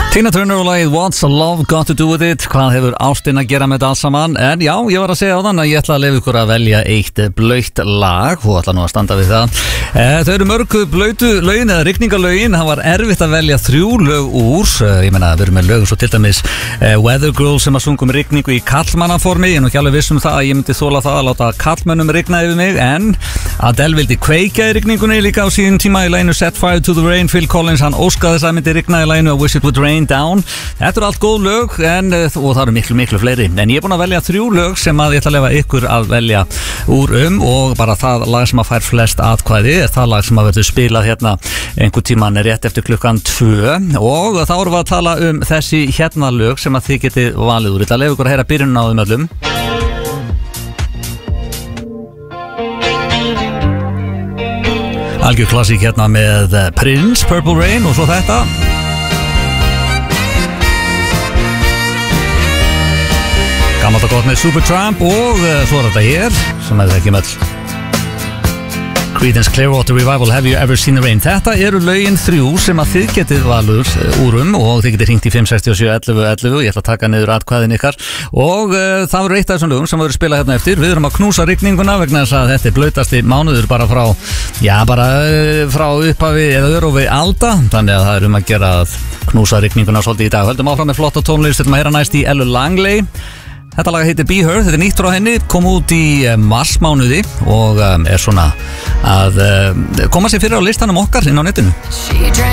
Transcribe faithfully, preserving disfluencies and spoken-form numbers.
Tina Turner og lagið What's Love Got To Do With It. Hvað hefur ástin að gera með þetta allt saman? En já, ég var að segja á þann að ég ætla að leyfa ykkur að velja eitt blautt lag og ætla nú að standa við það. e, Þau eru mörgu blautu lögin eða rigningalögin. Það var erfitt að velja þrjú lög úr. Ég meina, við erum með lög svo til dæmis e, Weather Girl sem að sungum rigningu í kallmannaformi. Ég er nú ekki alveg viss um það að ég myndi þóla það að láta kallmönnum rigna yfir mig. En Adele vildi kveika í rigningunni líka á síðan tíma í laginu Set Fire To The Rain. Phil Collins, hann óskaði þess að myndi rigna í laginu I Wish It Would Rain Down. Þetta eru allt góð lög en, og það eru miklu miklu fleiri. En ég er búin að velja þrjú lög sem að ég ætla að lefa ykkur að velja úr um. Og bara það lag sem að fær flest atkvæði er það lag sem að verður spilað hérna einhver tíman rétt eftir klukkan tvö. Og þá erum við að tala um þessi hérna lög sem að þið getið valið úr. Ég ætla að lefa ykkur að heyra byrjunna á þeim öllum. Algjör klassík hérna með Prince, Purple Rain og svo þetta. Gammalt og gott með Supertramp og uh, svo er þetta hér sem er ekki með Creedence Clearwater Revival, Have You Ever Seen The Rain. Þetta eru lögin þrjú sem að þið getið valur úr um og þið getið hringt í fimm sex sjö ellefu ellefu. Ég ætla að taka niður atkvæðin ykkar og uh, það verður eitt af þessum lögum sem verður spilað hérna eftir. Við erum að knúsa rigninguna vegna þess að þetta er blautasti mánuður bara frá já bara uh, frá upphafi eða örofi alda, þannig að það er um að gera að knúsa rigninguna svolítið í dag. Höldum áfram með flotta tónlist. Þetta maður heyra næst í Ella Langley. Þetta lag heitir Be Her, þetta er nýtt frá henni, kom út í marsmánuði og um, er svona að um, koma sér fyrir á listanum okkar inn á netinu.